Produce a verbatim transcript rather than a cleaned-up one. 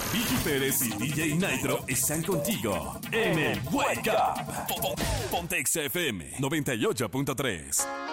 Vicky Pérez y D J Nitro están contigo en el Wake Up. Pontex F M noventa y ocho punto tres.